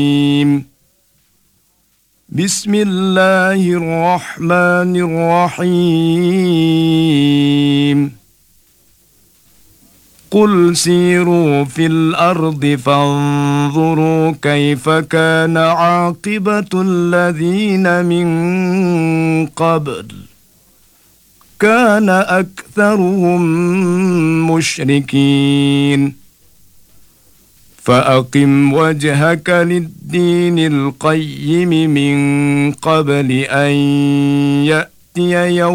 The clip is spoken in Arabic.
بسم الله الرحمن الرحيم قل سيروا في الأرض فانظروا كيف كان عاقبة الذين من قبل كان أكثرهم مشركين فأقم وجهك للدين القيم من قبل أن يأتي يوم